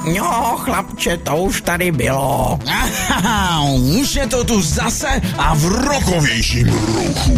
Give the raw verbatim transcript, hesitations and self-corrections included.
Jo, chlapče, to už tady bylo. Aha, už je to tu zase a v rokovějším ruchu.